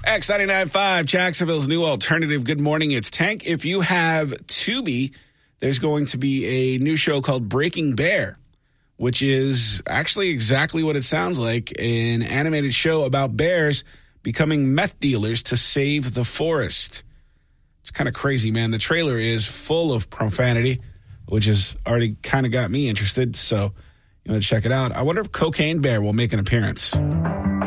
X99.5, Jacksonville's new alternative. Good morning. It's Tank. If you have Tubi, there's going to be a new show called Breaking Bear, which is actually exactly what it sounds like, an animated show about bears becoming meth dealers to save the forest. It's kind of crazy, man. The trailer is full of profanity, which has already kind of got me interested, so you want to check it out. I wonder if Cocaine Bear will make an appearance.